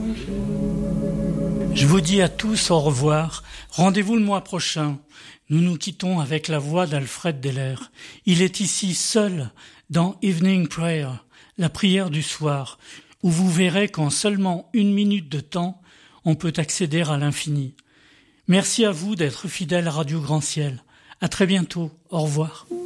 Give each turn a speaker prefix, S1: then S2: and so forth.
S1: Je vous dis à tous au revoir. Rendez-vous le mois prochain. Nous nous quittons avec la voix d'Alfred Deller. Il est ici seul dans Evening Prayer, la prière du soir, où vous verrez qu'en seulement 1 minute de temps, on peut accéder à l'infini. Merci à vous d'être fidèles à Radio Grand Ciel. À très bientôt. Au revoir.